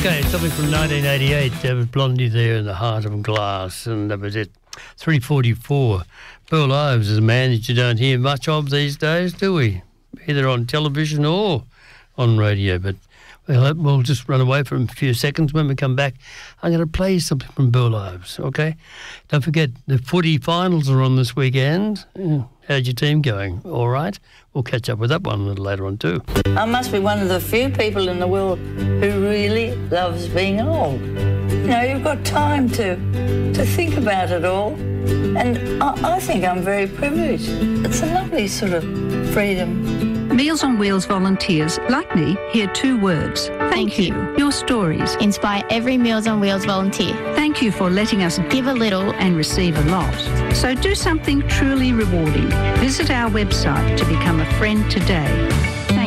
Okay, something from 1988. There was Blondie there in the Heart of Glass, and that was it. 3:44. Burl Ives is a man that you don't hear much of these days, do we? Either on television or on radio. But we'll just run away for a few seconds. When we come back, I'm going to play something from Burl Ives, okay? Don't forget, the footy finals are on this weekend. How's your team going? All right? We'll catch up with that one a little later on too. I must be one of the few people in the world who really loves being old. You know, you've got time to think about it all. And I think I'm very privileged. It's a lovely sort of freedom. Meals on Wheels volunteers, like me, hear two words. Thank you. Your stories inspire every Meals on Wheels volunteer. Thank you for letting us give a little and receive a lot. So do something truly rewarding. Visit our website to become a friend today.